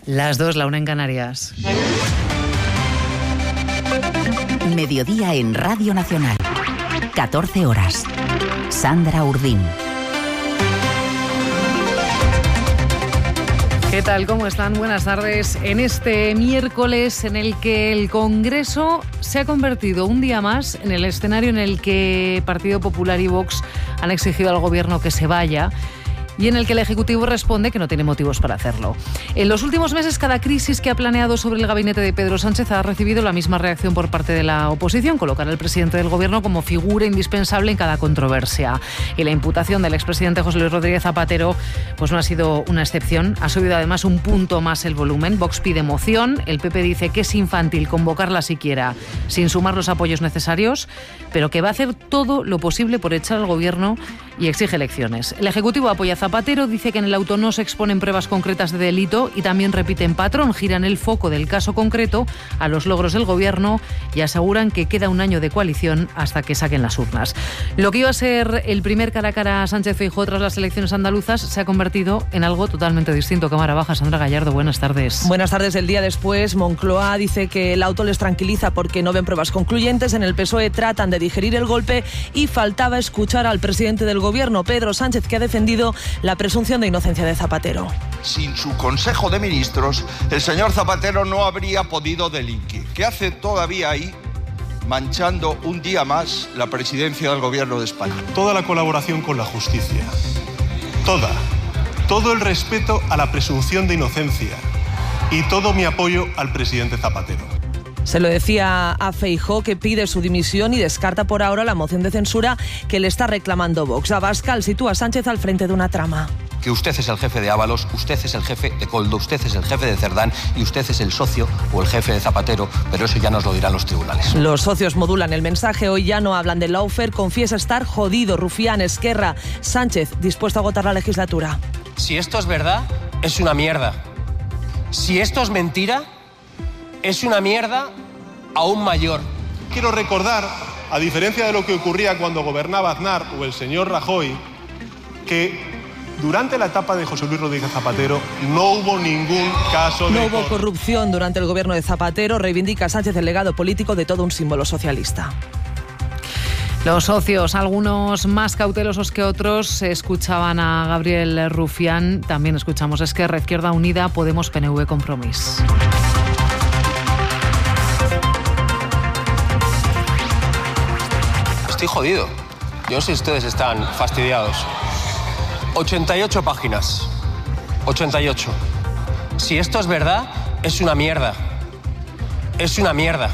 Las 2, la 1 en Canarias. Mediodía en Radio Nacional. 14 horas. Sandra Urdín. ¿Qué tal? ¿Cómo están? Buenas tardes. En este miércoles en el que el Congreso se ha convertido un día más en el escenario en el que Partido Popular y Vox han exigido al Gobierno que se vaya y en el que el Ejecutivo responde que no tiene motivos para hacerlo. En los últimos meses, cada crisis que ha planeado sobre el gabinete de Pedro Sánchez ha recibido la misma reacción por parte de la oposición, colocar al presidente del Gobierno como figura indispensable en cada controversia. Y la imputación del expresidente José Luis Rodríguez Zapatero pues no ha sido una excepción. Ha subido además un punto más el volumen. Vox pide moción, el PP dice que es infantil convocarla siquiera sin sumar los apoyos necesarios, pero que va a hacer todo lo posible por echar al Gobierno y exige elecciones. El Ejecutivo apoya a Zapatero, dice que en el auto no se exponen pruebas concretas de delito y también repiten patrón, giran el foco del caso concreto a los logros del Gobierno y aseguran que queda un año de coalición hasta que saquen las urnas. Lo que iba a ser el primer cara a cara a Sánchez-Feijóo tras las elecciones andaluzas se ha convertido en algo totalmente distinto. Cámara baja, Sandra Gallardo, buenas tardes. Buenas tardes. El día después, Moncloa dice que el auto les tranquiliza porque no ven pruebas concluyentes. En el PSOE tratan de digerir el golpe y faltaba escuchar al presidente del Gobierno, Pedro Sánchez, que ha defendido la presunción de inocencia de Zapatero. Sin su Consejo de Ministros, el señor Zapatero no habría podido delinquir. ¿Qué hace todavía ahí, manchando un día más la presidencia del Gobierno de España? Toda la colaboración con la justicia, todo el respeto a la presunción de inocencia y todo mi apoyo al presidente Zapatero. Se lo decía a Feijóo, que pide su dimisión y descarta por ahora la moción de censura que le está reclamando Vox. Abascal sitúa a Sánchez al frente de una trama. Que usted es el jefe de Ábalos, usted es el jefe de Koldo, usted es el jefe de Cerdán y usted es el socio o el jefe de Zapatero, pero eso ya nos lo dirán los tribunales. Los socios modulan el mensaje, hoy ya no hablan de lawfare, confiesa estar jodido. Rufián, Esquerra, Sánchez dispuesto a agotar la legislatura. Si esto es verdad, es una mierda. Si esto es mentira, es una mierda aún mayor. Quiero recordar, a diferencia de lo que ocurría cuando gobernaba Aznar o el señor Rajoy, que durante la etapa de José Luis Rodríguez Zapatero no hubo ningún caso de... No hubo corrupción durante el gobierno de Zapatero, reivindica Sánchez el legado político de todo un símbolo socialista. Los socios, algunos más cautelosos que otros, escuchaban a Gabriel Rufián. También escuchamos Esquerra, Izquierda Unida, Podemos, PNV, Compromís. Estoy jodido. Yo no sé si ustedes están fastidiados. 88 páginas. 88. Si esto es verdad, es una mierda. Es una mierda.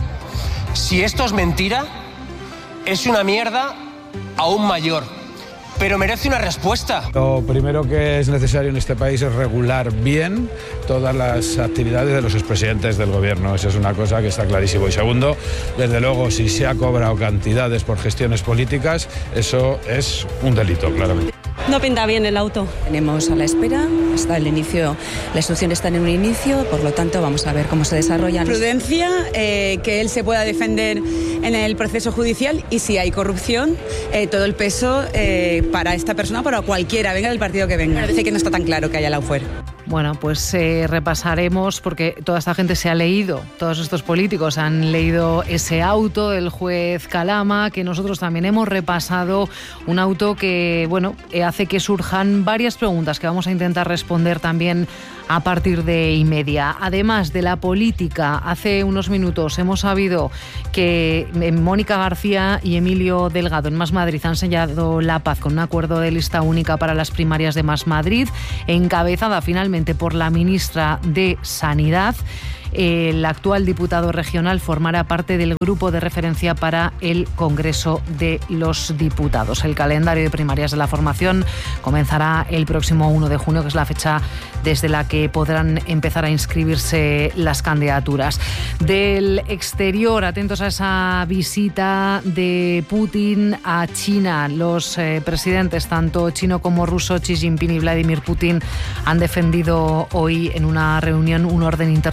Si esto es mentira, es una mierda aún mayor. Pero merece una respuesta. Lo primero que es necesario en este país es regular bien todas las actividades de los expresidentes del Gobierno. Esa es una cosa que está clarísimo. Y segundo, desde luego, si se ha cobrado cantidades por gestiones políticas, eso es un delito, claramente. No pinta bien el auto. Tenemos a la espera, hasta el inicio, la instrucción está en un inicio, por lo tanto vamos a ver cómo se desarrollan. Prudencia, que él se pueda defender en el proceso judicial y si hay corrupción, todo el peso para esta persona, para cualquiera, venga del partido que venga. Parece que no está tan claro que haya lawfare. Bueno, pues repasaremos, porque toda esta gente se ha leído, todos estos políticos han leído ese auto del juez Calama, que nosotros también hemos repasado, un auto que, bueno, hace que surjan varias preguntas que vamos a intentar responder también a partir de 1:30. Además de la política, hace unos minutos hemos sabido que Mónica García y Emilio Delgado en Más Madrid han sellado la paz con un acuerdo de lista única para las primarias de Más Madrid, encabezada finalmente por la ministra de Sanidad. El actual diputado regional formará parte del grupo de referencia para el Congreso de los Diputados. El calendario de primarias de la formación comenzará el próximo 1 de junio, que es la fecha desde la que podrán empezar a inscribirse las candidaturas. Del exterior, atentos a esa visita de Putin a China. Los presidentes, tanto chino como ruso, Xi Jinping y Vladimir Putin, han defendido hoy en una reunión un orden internacional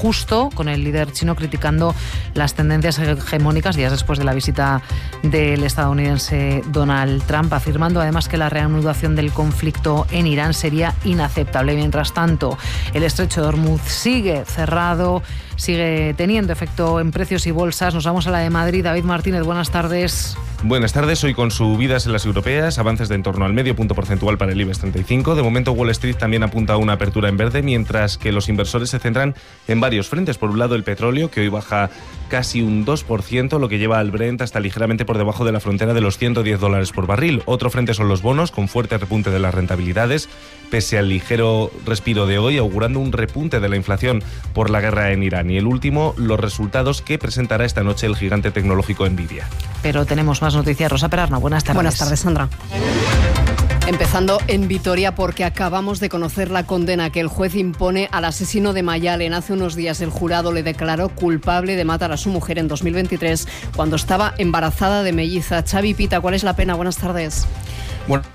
justo con el líder chino criticando las tendencias hegemónicas días después de la visita del estadounidense Donald Trump, afirmando además que la reanudación del conflicto en Irán sería inaceptable. Mientras tanto, el estrecho de Hormuz sigue cerrado, sigue teniendo efecto en precios y bolsas. Nos vamos a la de Madrid. David Martínez, buenas tardes. Buenas tardes. Hoy con subidas en las europeas, avances de en torno al medio punto porcentual para el IBEX 35. De momento Wall Street también apunta a una apertura en verde, mientras que los inversores se centran en varios frentes. Por un lado, el petróleo, que hoy baja casi un 2%, lo que lleva al Brent hasta ligeramente por debajo de la frontera de los $110 por barril. Otro frente son los bonos, con fuerte repunte de las rentabilidades, pese al ligero respiro de hoy, augurando un repunte de la inflación por la guerra en Irán. Y el último, los resultados que presentará esta noche el gigante tecnológico Nvidia. Pero tenemos más noticias. Rosa Perarno, buenas tardes. Buenas tardes, Sandra. Empezando en Vitoria, porque acabamos de conocer la condena que el juez impone al asesino de Mayalen. Hace unos días el jurado le declaró culpable de matar a su mujer en 2023 cuando estaba embarazada de melliza. Xavi Pita, ¿cuál es la pena? Buenas tardes. Bueno,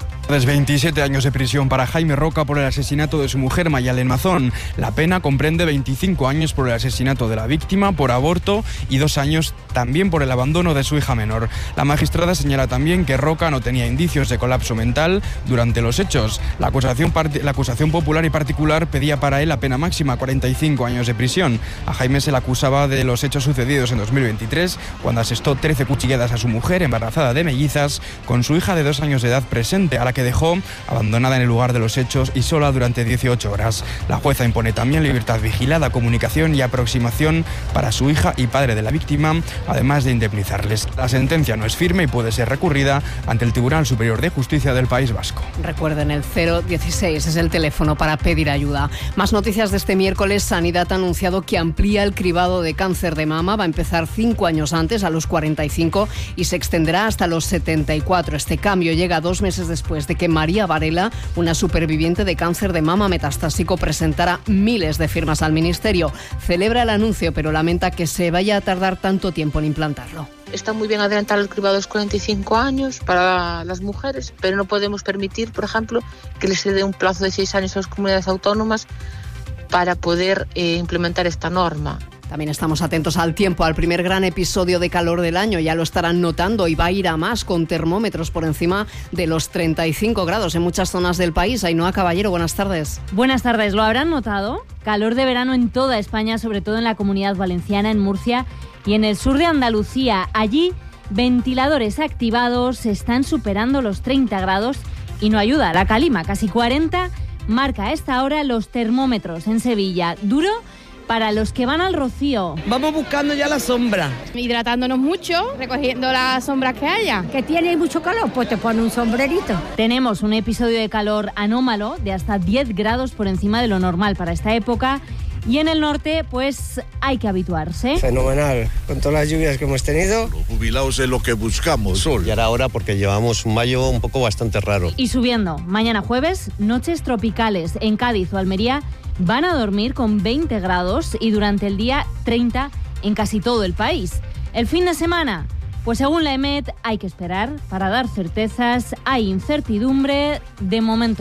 27 años de prisión para Jaime Roca por el asesinato de su mujer Mayalen Mazón. La pena comprende 25 años por el asesinato de la víctima, por aborto y 2 años también por el abandono de su hija menor. La magistrada señala también que Roca no tenía indicios de colapso mental durante los hechos. La acusación popular y particular pedía para él la pena máxima, 45 años de prisión. A Jaime se le acusaba de los hechos sucedidos en 2023, cuando asestó 13 cuchilladas a su mujer embarazada de mellizas, con su hija de 2 años de edad presente, a la que dejó abandonada en el lugar de los hechos y sola durante 18 horas. La jueza impone también libertad vigilada, comunicación y aproximación para su hija y padre de la víctima, además de indemnizarles. La sentencia no es firme y puede ser recurrida ante el Tribunal Superior de Justicia del País Vasco. Recuerden, el 016 es el teléfono para pedir ayuda. Más noticias de este miércoles. Sanidad ha anunciado que amplía el cribado de cáncer de mama. Va a empezar 5 años antes, a los 45, y se extenderá hasta los 74. Este cambio llega 2 meses después de que María Varela, una superviviente de cáncer de mama metastásico, presentara miles de firmas al Ministerio. Celebra el anuncio, pero lamenta que se vaya a tardar tanto tiempo en implantarlo. Está muy bien adelantar el cribado a los 45 años para las mujeres, pero no podemos permitir, por ejemplo, que les se dé un plazo de 6 años a las comunidades autónomas para poder implementar esta norma. También estamos atentos al tiempo, al primer gran episodio de calor del año. Ya lo estarán notando y va a ir a más, con termómetros por encima de los 35 grados en muchas zonas del país. Ainhoa Caballero, buenas tardes. Buenas tardes. ¿Lo habrán notado? Calor de verano en toda España, sobre todo en la Comunidad Valenciana, en Murcia y en el sur de Andalucía. Allí, ventiladores activados están superando los 30 grados y no ayuda. La calima, casi 40, marca a esta hora los termómetros en Sevilla. Duro para los que van al Rocío. Vamos buscando ya la sombra. Hidratándonos mucho, recogiendo las sombras que haya. Que tiene mucho calor, pues te pone un sombrerito. Tenemos un episodio de calor anómalo de hasta 10 grados por encima de lo normal para esta época. Y en el norte, pues hay que habituarse. Fenomenal, con todas las lluvias que hemos tenido. Los jubilados es lo que buscamos, sol. Y ahora porque llevamos un mayo un poco bastante raro. Y subiendo, mañana jueves, noches tropicales en Cádiz o Almería. Van a dormir con 20 grados y durante el día 30 en casi todo el país. El fin de semana, pues según la EMET hay que esperar para dar certezas. Hay incertidumbre de momento.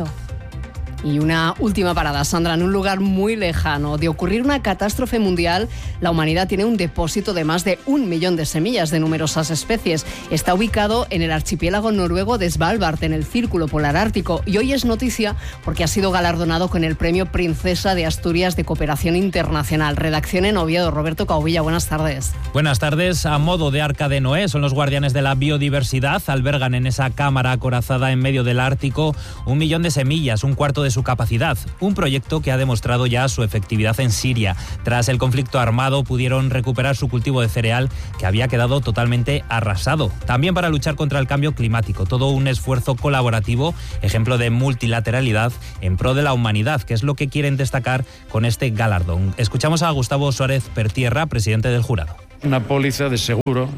Y una última parada, Sandra, en un lugar muy lejano. De ocurrir una catástrofe mundial, la humanidad tiene un depósito de más de 1 millón de semillas de numerosas especies. Está ubicado en el archipiélago noruego de Svalbard, en el Círculo Polar Ártico. Y hoy es noticia porque ha sido galardonado con el Premio Princesa de Asturias de Cooperación Internacional. Redacción en Oviedo. Roberto Caubilla, buenas tardes. Buenas tardes. A modo de arca de Noé, son los guardianes de la biodiversidad. Albergan en esa cámara acorazada en medio del Ártico 1 millón de semillas, un cuarto de su capacidad. Un proyecto que ha demostrado ya su efectividad en Siria. Tras el conflicto armado pudieron recuperar su cultivo de cereal que había quedado totalmente arrasado. También para luchar contra el cambio climático. Todo un esfuerzo colaborativo, ejemplo de multilateralidad en pro de la humanidad, que es lo que quieren destacar con este galardón. Escuchamos a Gustavo Suárez Pertierra, presidente del jurado. Una póliza de seguro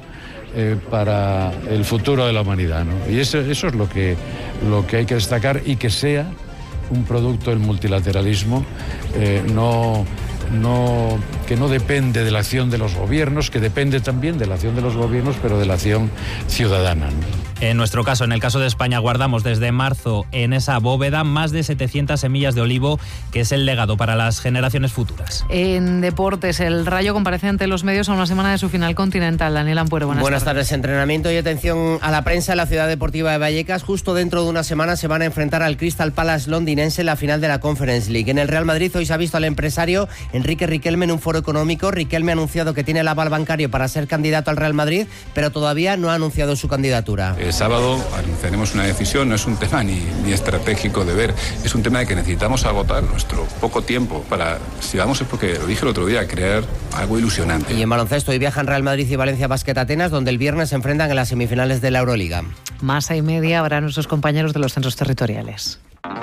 para el futuro de la humanidad, ¿no? Y eso es lo que hay que destacar, y que sea un producto del multilateralismo, no que no depende de la acción de los gobiernos, que depende también de la acción de los gobiernos, pero de la acción ciudadana, ¿no? En nuestro caso, en el caso de España, guardamos desde marzo en esa bóveda más de 700 semillas de olivo, que es el legado para las generaciones futuras. En deportes, el Rayo comparece ante los medios a una semana de su final continental. Daniel Ampuero, buenas tardes. Entrenamiento y atención a la prensa en la ciudad deportiva de Vallecas. Justo dentro de una semana se van a enfrentar al Crystal Palace londinense en la final de la Conference League. En el Real Madrid hoy se ha visto al empresario Enrique Riquelme en un foro económico. Riquelme ha anunciado que tiene el aval bancario para ser candidato al Real Madrid, pero todavía no ha anunciado su candidatura. El sábado anunciaremos una decisión, no es un tema ni estratégico de ver, es un tema de que necesitamos agotar nuestro poco tiempo para, si vamos, es porque lo dije el otro día, crear algo ilusionante. Y en baloncesto hoy viajan Real Madrid y Valencia Basket Atenas, donde el viernes se enfrentan en las semifinales de la Euroliga. Más y media habrá nuestros compañeros de los centros territoriales.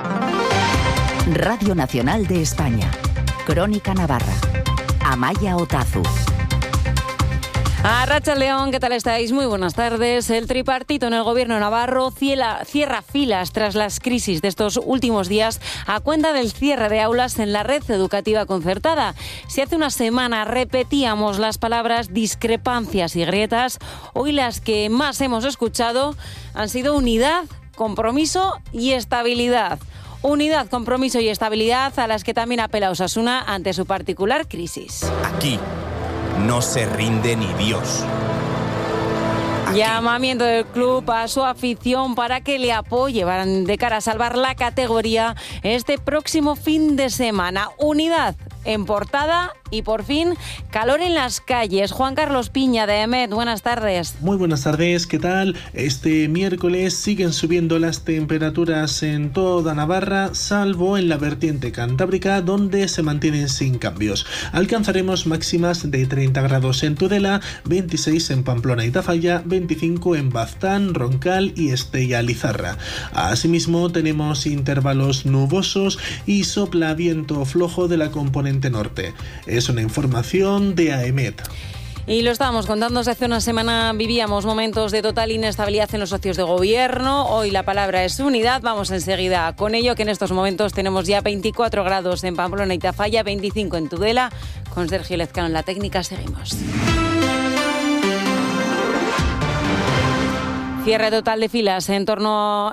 Radio Nacional de España. Crónica Navarra. Amaya Otazu. Arratsaldeon, ¿qué tal estáis? Muy buenas tardes. El tripartito en el gobierno navarro cierra filas tras las crisis de estos últimos días a cuenta del cierre de aulas en la red educativa concertada. Si hace una semana repetíamos las palabras discrepancias y grietas, hoy las que más hemos escuchado han sido unidad, compromiso y estabilidad. Unidad, compromiso y estabilidad a las que también apela Osasuna ante su particular crisis. Aquí no se rinde ni Dios. Aquí. Llamamiento del club a su afición para que le apoye de cara a salvar la categoría este próximo fin de semana. Unidad en portada y por fin calor en las calles. Juan Carlos Piña de EMET, buenas tardes. Muy buenas tardes, ¿qué tal? Este miércoles siguen subiendo las temperaturas en toda Navarra, salvo en la vertiente cantábrica, donde se mantienen sin cambios. Alcanzaremos máximas de 30 grados en Tudela, 26 en Pamplona y Tafalla, 25 en Baztán, Roncal y Estella-Lizarra. Asimismo, tenemos intervalos nubosos y sopla viento flojo de la componente norte. Es una información de AEMET. Y lo estábamos contando, hace una semana vivíamos momentos de total inestabilidad en los socios de gobierno. Hoy la palabra es unidad. Vamos enseguida con ello, que en estos momentos tenemos ya 24 grados en Pamplona y Tafalla, 25 en Tudela. Con Sergio Lezcano en la técnica seguimos. Cierre total de filas en torno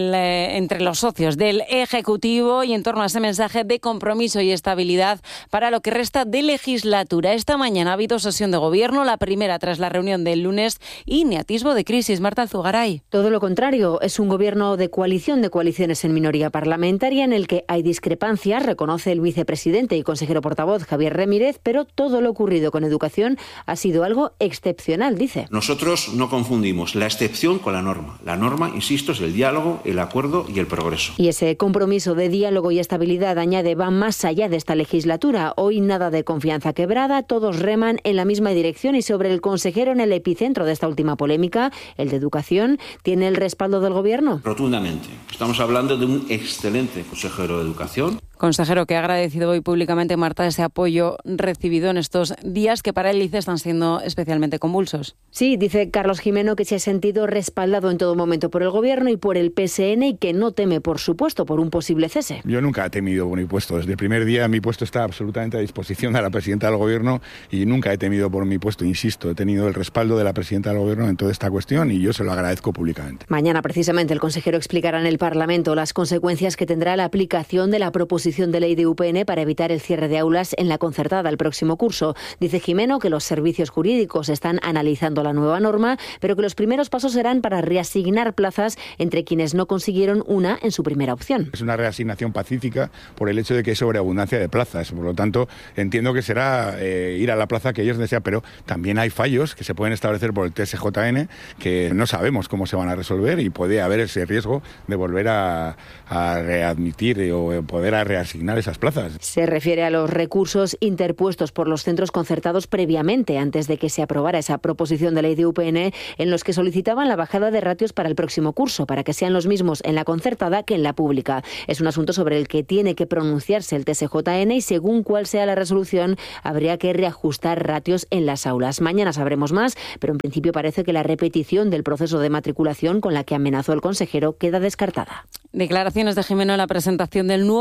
entre los socios del Ejecutivo y en torno a ese mensaje de compromiso y estabilidad para lo que resta de legislatura. Esta mañana ha habido sesión de gobierno, la primera tras la reunión del lunes, y ni atisbo de crisis. Marta Alzugaray. Todo lo contrario, es un gobierno de coaliciones en minoría parlamentaria en el que hay discrepancias, reconoce el vicepresidente y consejero portavoz Javier Remírez, pero todo lo ocurrido con educación ha sido algo excepcional, dice. Nosotros no confundimos la excepción con la norma. La norma, insisto, es el diálogo, el acuerdo y el progreso. Y ese compromiso de diálogo y estabilidad, añade, va más allá de esta legislatura. Hoy nada de confianza quebrada, todos reman en la misma dirección, y sobre el consejero en el epicentro de esta última polémica, el de Educación, ¿tiene el respaldo del Gobierno? Rotundamente. Estamos hablando de un excelente consejero de Educación. Consejero que ha agradecido hoy públicamente, Marta, ese apoyo recibido en estos días que para él dice están siendo especialmente convulsos. Sí, dice Carlos Jimeno que se ha sentido respaldado en todo momento por el Gobierno y por el PSN, y que no teme, por supuesto, por un posible cese. Yo nunca he temido por mi puesto. Desde el primer día mi puesto está absolutamente a disposición de la presidenta del Gobierno y nunca he temido por mi puesto. Insisto, he tenido el respaldo de la presidenta del Gobierno en toda esta cuestión y yo se lo agradezco públicamente. Mañana, precisamente, el consejero explicará en el Parlamento las consecuencias que tendrá la aplicación de la proposición de ley de UPN para evitar el cierre de aulas en la concertada el próximo curso. Dice Jimeno que los servicios jurídicos están analizando la nueva norma, pero que los primeros pasos serán para reasignar plazas entre quienes no consiguieron una en su primera opción. Es una reasignación pacífica por el hecho de que hay sobreabundancia de plazas. Por lo tanto, entiendo que será ir a la plaza que ellos desean, pero también hay fallos que se pueden establecer por el TSJN que no sabemos cómo se van a resolver, y puede haber ese riesgo de volver a readmitir o poder reasignar esas plazas. Se refiere a los recursos interpuestos por los centros concertados previamente, antes de que se aprobara esa proposición de ley de UPN, en los que solicitaban la bajada de ratios para el próximo curso, para que sean los mismos en la concertada que en la pública. Es un asunto sobre el que tiene que pronunciarse el TSJN y, según cuál sea la resolución, habría que reajustar ratios en las aulas. Mañana sabremos más, pero en principio parece que la repetición del proceso de matriculación con la que amenazó el consejero queda descartada. Declaraciones de Jimeno en la presentación del nuevo decreto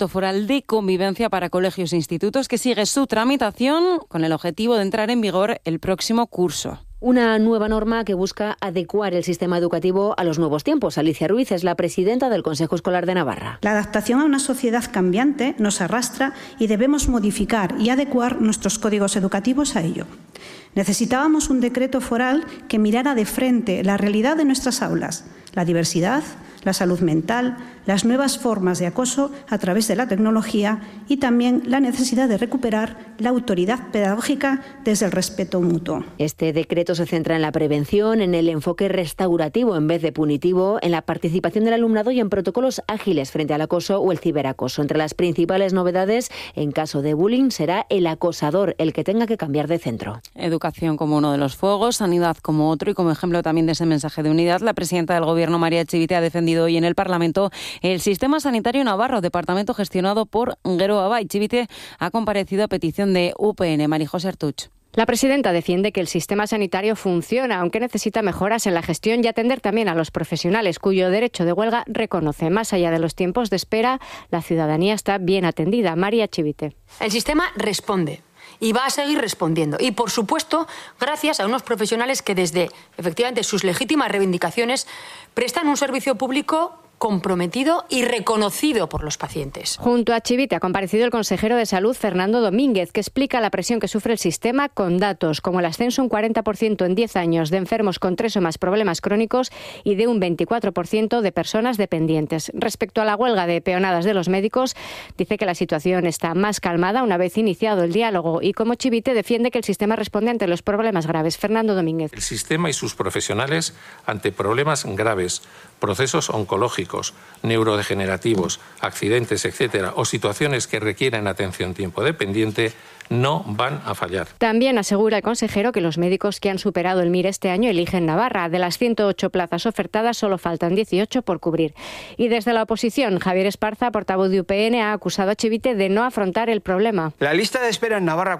decreto foral de convivencia para colegios e institutos que sigue su tramitación con el objetivo de entrar en vigor el próximo curso. Una nueva norma que busca adecuar el sistema educativo a los nuevos tiempos. Alicia Ruiz es la presidenta del Consejo Escolar de Navarra. La adaptación a una sociedad cambiante nos arrastra y debemos modificar y adecuar nuestros códigos educativos a ello. Necesitábamos un decreto foral que mirara de frente la realidad de nuestras aulas, la diversidad, la salud mental, las nuevas formas de acoso a través de la tecnología y también la necesidad de recuperar la autoridad pedagógica desde el respeto mutuo. Este decreto se centra en la prevención, en el enfoque restaurativo en vez de punitivo, en la participación del alumnado y en protocolos ágiles frente al acoso o el ciberacoso. Entre las principales novedades, en caso de bullying, será el acosador el que tenga que cambiar de centro. Educación como uno de los fuegos, sanidad como otro y como ejemplo también de ese mensaje de unidad, la presidenta del Gobierno, María Echivite, ha defendido hoy en el Parlamento el Sistema Sanitario Navarro, departamento gestionado por Geroa. Echivite ha comparecido a petición de UPN. Marijose Artuch. La presidenta defiende que el sistema sanitario funciona, aunque necesita mejoras en la gestión y atender también a los profesionales, cuyo derecho de huelga reconoce. Más allá de los tiempos de espera, la ciudadanía está bien atendida. María Echivite. El sistema responde y va a seguir respondiendo. Y, por supuesto, gracias a unos profesionales que desde, efectivamente, sus legítimas reivindicaciones prestan un servicio público comprometido y reconocido por los pacientes. Junto a Echivite ha comparecido el consejero de Salud, Fernando Domínguez, que explica la presión que sufre el sistema con datos como el ascenso un 40% en 10 años de enfermos con 3 o más problemas crónicos y de un 24% de personas dependientes. Respecto a la huelga de peonadas de los médicos, dice que la situación está más calmada una vez iniciado el diálogo y, como Echivite, defiende que el sistema responde ante los problemas graves. Fernando Domínguez. El sistema y sus profesionales ante problemas graves, procesos oncológicos, neurodegenerativos, accidentes, etcétera, o situaciones que requieren atención tiempo dependiente, no van a fallar. También asegura el consejero que los médicos que han superado el MIR este año eligen Navarra. De las 108 plazas ofertadas, solo faltan 18 por cubrir. Y desde la oposición, Javier Esparza, portavoz de UPN, ha acusado a Echivite de no afrontar el problema. La lista de espera en Navarra,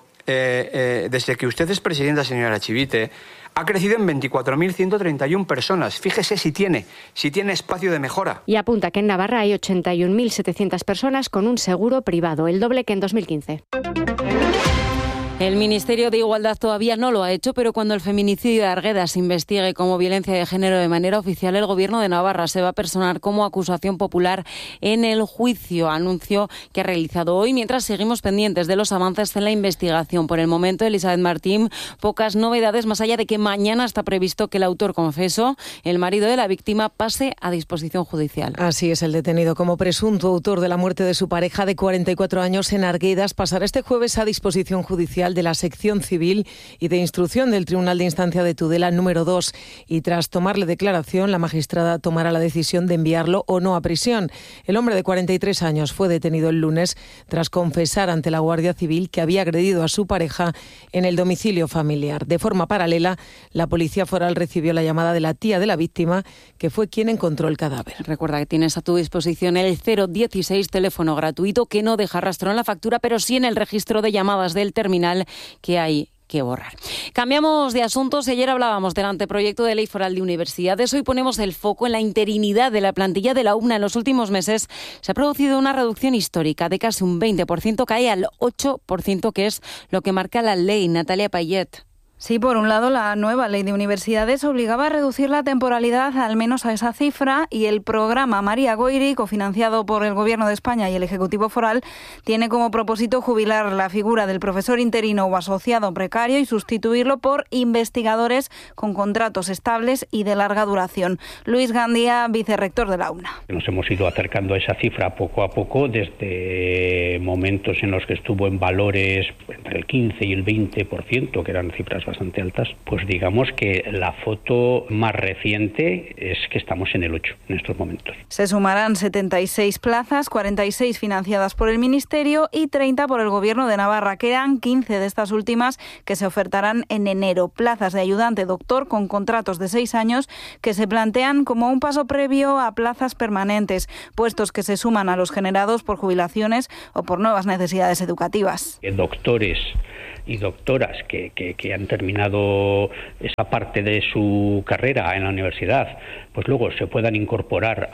desde que usted es presidenta, señora Echivite, ha crecido en 24.131 personas. Fíjese si tiene espacio de mejora. Y apunta que en Navarra hay 81.700 personas con un seguro privado, el doble que en 2015. El Ministerio de Igualdad todavía no lo ha hecho, pero cuando el feminicidio de Argueda se investigue como violencia de género de manera oficial, el Gobierno de Navarra se va a personar como acusación popular en el juicio, anuncio que ha realizado hoy, mientras seguimos pendientes de los avances en la investigación. Por el momento, Elizabeth Martín, pocas novedades, más allá de que mañana está previsto que el autor confeso, el marido de la víctima, pase a disposición judicial. Así es, el detenido como presunto autor de la muerte de su pareja de 44 años en Arguedas pasará este jueves a disposición judicial de la sección civil y de instrucción del Tribunal de Instancia de Tudela número 2 y tras tomarle declaración la magistrada tomará la decisión de enviarlo o no a prisión. El hombre de 43 años fue detenido el lunes tras confesar ante la Guardia Civil que había agredido a su pareja en el domicilio familiar. De forma paralela, la Policía Foral recibió la llamada de la tía de la víctima, que fue quien encontró el cadáver. Recuerda que tienes a tu disposición el 016, teléfono gratuito que no deja rastro en la factura, pero sí en el registro de llamadas del terminal que hay que borrar. Cambiamos de asuntos. Ayer hablábamos del anteproyecto de ley foral de universidades. Hoy ponemos el foco en la interinidad de la plantilla de la UMNA. En los últimos meses se ha producido una reducción histórica de casi un 20%, cae al 8%, que es lo que marca la ley. Natalia Payet. Sí, por un lado, la nueva ley de universidades obligaba a reducir la temporalidad al menos a esa cifra y el programa María Goiri, cofinanciado por el Gobierno de España y el Ejecutivo Foral, tiene como propósito jubilar la figura del profesor interino o asociado precario y sustituirlo por investigadores con contratos estables y de larga duración. Luis Gandía, vicerrector de la UMNA. Nos hemos ido acercando a esa cifra poco a poco desde momentos en los que estuvo en valores entre el 15 y el 20%, que eran cifras bastante altas, pues digamos que la foto más reciente es que estamos en el 8 en estos momentos. Se sumarán 76 plazas, 46 financiadas por el Ministerio y 30 por el Gobierno de Navarra. Quedan 15 de estas últimas que se ofertarán en enero. Plazas de ayudante doctor con contratos de 6 años que se plantean como un paso previo a plazas permanentes, puestos que se suman a los generados por jubilaciones o por nuevas necesidades educativas. Doctores y doctoras que han terminado esa parte de su carrera en la universidad, pues luego se puedan incorporar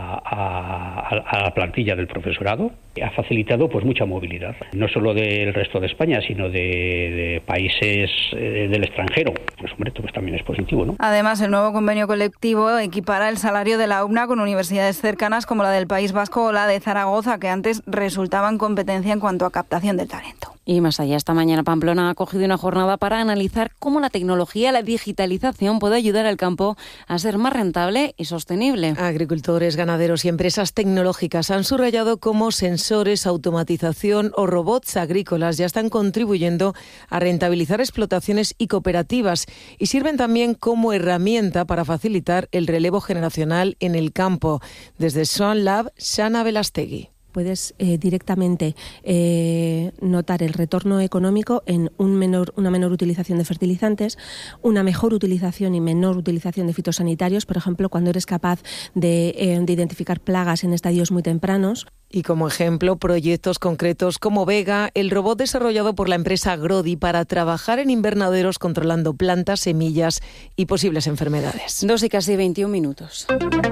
a la plantilla del profesorado. Ha facilitado pues mucha movilidad, no solo del resto de España, sino de países del extranjero. Pues hombre, pues también es positivo, ¿no? Además, el nuevo convenio colectivo equipara el salario de la UNA con universidades cercanas como la del País Vasco o la de Zaragoza, que antes resultaban competencia en cuanto a captación del talento. Y más allá, esta mañana Pamplona ha acogido una jornada para analizar cómo la tecnología, la digitalización puede ayudar al campo a ser más rentable y sostenible. Agricultores, ganaderos y empresas tecnológicas han subrayado cómo sensores, automatización o robots agrícolas ya están contribuyendo a rentabilizar explotaciones y cooperativas y sirven también como herramienta para facilitar el relevo generacional en el campo. Desde Swan Lab, Shana Velastegui. Puedes directamente notar el retorno económico en una menor utilización de fertilizantes, una mejor utilización y menor utilización de fitosanitarios, por ejemplo, cuando eres capaz de identificar plagas en estadios muy tempranos. Y como ejemplo, proyectos concretos como Vega, el robot desarrollado por la empresa Grodi para trabajar en invernaderos controlando plantas, semillas y posibles enfermedades. 2 y casi 21 minutos.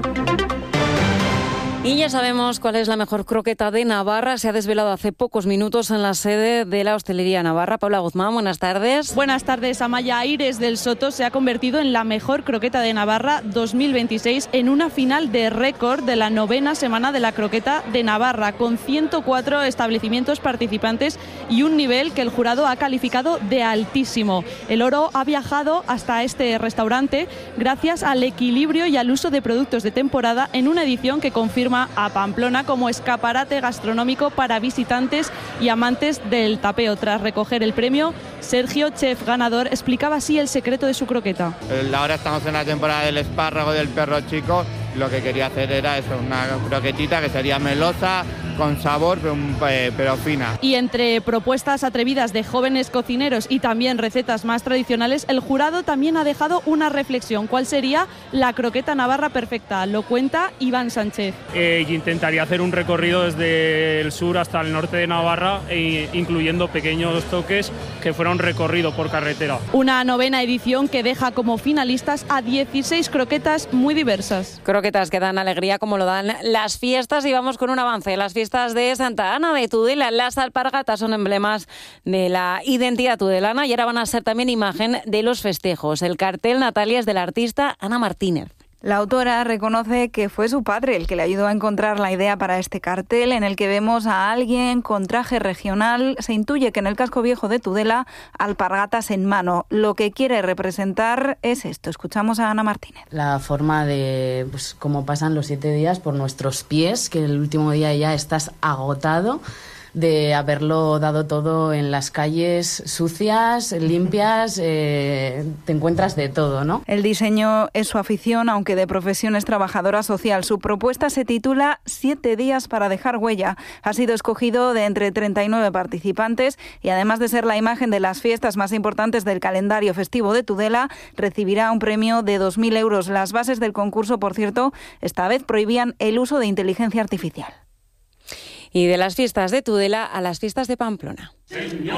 Y ya sabemos cuál es la mejor croqueta de Navarra. Se ha desvelado hace pocos minutos en la sede de la Hostelería Navarra. Paula Guzmán, buenas tardes. Buenas tardes, Amaya. Aires del Soto se ha convertido en la mejor croqueta de Navarra 2026 en una final de récord de la 9ª semana de la croqueta de Navarra, con 104 establecimientos participantes y un nivel que el jurado ha calificado de altísimo. El oro ha viajado hasta este restaurante gracias al equilibrio y al uso de productos de temporada en una edición que confirma a Pamplona como escaparate gastronómico para visitantes y amantes del tapeo. Tras recoger el premio, Sergio, chef ganador, explicaba así el secreto de su croqueta. Ahora estamos en la temporada del espárrago del perro chico. Lo que quería hacer era eso, una croquetita que sería melosa, con sabor, pero fina. Y entre propuestas atrevidas de jóvenes cocineros y también recetas más tradicionales, el jurado también ha dejado una reflexión. ¿Cuál sería la croqueta navarra perfecta? Lo cuenta Iván Sánchez. Intentaría hacer un recorrido desde el sur hasta el norte de Navarra, incluyendo pequeños toques que fuera un recorrido por carretera. Una 9ª edición que deja como finalistas a 16 croquetas muy diversas. Croquetas que dan alegría como lo dan las fiestas, y vamos con un avance. Las fiestas de Santa Ana de Tudela, las alpargatas son emblemas de la identidad tudelana y ahora van a ser también imagen de los festejos. El cartel, Natalia, es del artista Ana Martínez. La autora reconoce que fue su padre el que le ayudó a encontrar la idea para este cartel, en el que vemos a alguien con traje regional. Se intuye que en el casco viejo de Tudela, alpargatas en mano. Lo que quiere representar es esto. Escuchamos a Ana Martínez. La forma de cómo pasan los 7 días por nuestros pies, que el último día ya estás agotado de haberlo dado todo en las calles sucias, limpias, te encuentras de todo, ¿no? El diseño es su afición, aunque de profesión es trabajadora social. Su propuesta se titula 7 días para dejar huella. Ha sido escogido de entre 39 participantes y además de ser la imagen de las fiestas más importantes del calendario festivo de Tudela, recibirá un premio de 2.000 euros. Las bases del concurso, por cierto, esta vez prohibían el uso de inteligencia artificial. Y de las fiestas de Tudela a las fiestas de Pamplona. Señor